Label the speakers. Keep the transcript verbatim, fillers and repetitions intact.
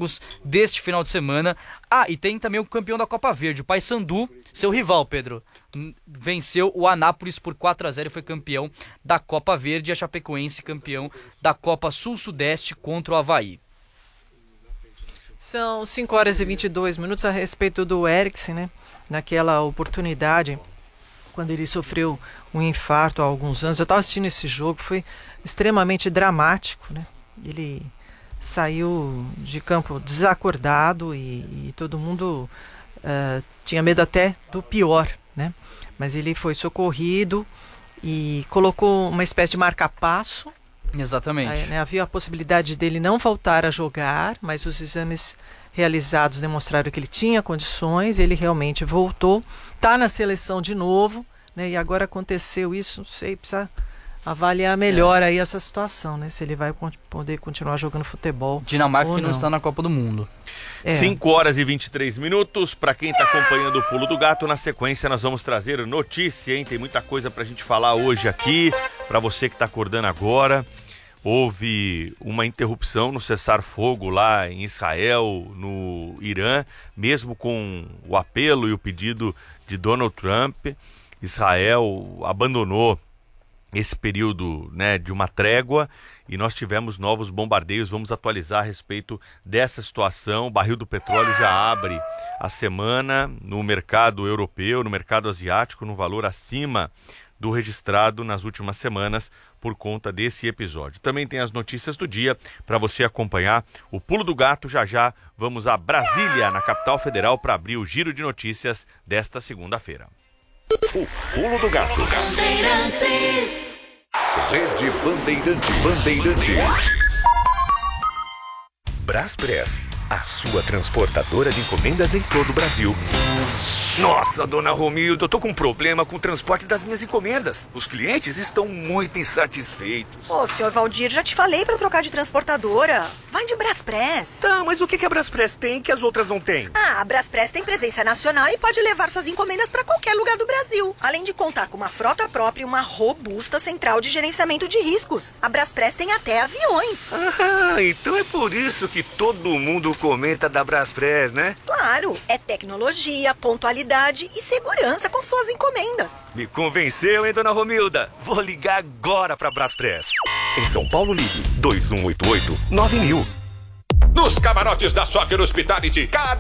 Speaker 1: jogos deste final de semana. Ah, e tem também o campeão da Copa Verde, o Paysandu, seu rival, Pedro. Venceu o Anápolis por quatro a zero e foi campeão da Copa Verde. E a Chapecoense campeão da Copa Sul-Sudeste contra o Avaí.
Speaker 2: São cinco horas e vinte e dois minutos. A respeito do Eriksen, né? Naquela oportunidade, quando ele sofreu um infarto há alguns anos. Eu estava assistindo esse jogo, foi extremamente dramático, né? Ele saiu de campo desacordado e, e todo mundo uh, tinha medo até do pior, né? Mas ele foi socorrido e colocou uma espécie de marca-passo.
Speaker 1: Exatamente.
Speaker 2: Aí, né, havia a possibilidade dele não voltar a jogar, mas os exames realizados demonstraram que ele tinha condições, ele realmente voltou, está na seleção de novo, né, e agora aconteceu isso, não sei, precisa avaliar melhor é. aí essa situação, né, se ele vai poder continuar jogando futebol.
Speaker 1: Dinamarca que não,
Speaker 2: não
Speaker 1: está na Copa do Mundo.
Speaker 3: É. cinco horas e vinte e três minutos, para quem está acompanhando o Pulo do Gato, na sequência nós vamos trazer notícia, hein? Tem muita coisa para a gente falar hoje aqui, para você que está acordando agora. Houve uma interrupção no cessar-fogo lá em Israel, no Irã, mesmo com o apelo e o pedido de Donald Trump. Israel abandonou esse período, né, de uma trégua e nós tivemos novos bombardeios. Vamos atualizar a respeito dessa situação. O barril do petróleo já abre a semana no mercado europeu, no mercado asiático, no valor acima do registrado nas últimas semanas por conta desse episódio. Também tem as notícias do dia para você acompanhar o Pulo do Gato. Já já vamos a Brasília, na capital federal, para abrir o giro de notícias desta segunda-feira.
Speaker 4: O Pulo do Gato. Bandeirantes. Rede Bandeirantes. Bandeirantes. Braspress, a sua transportadora de encomendas em todo o Brasil.
Speaker 5: Nossa, dona Romilda, eu tô com um problema com o transporte das minhas encomendas. Os clientes estão muito insatisfeitos.
Speaker 6: Ô, senhor Valdir, já te falei pra trocar de transportadora. Vai de Braspress.
Speaker 5: Tá, mas o que que a Braspress tem que as outras não têm?
Speaker 6: Ah, a Braspress tem presença nacional e pode levar suas encomendas pra qualquer lugar do Brasil. Além de contar com uma frota própria e uma robusta central de gerenciamento de riscos. A Braspress tem até aviões.
Speaker 5: Ah, então é por isso que todo mundo comenta da Braspress, né?
Speaker 6: Claro, é tecnologia, pontualidade e segurança com suas encomendas.
Speaker 5: Me convenceu, hein, dona Romilda? Vou ligar agora pra Braspress.
Speaker 4: Em São Paulo, ligue dois um oito oito nove mil.
Speaker 7: Nos camarotes da Soccer Hospitality, cada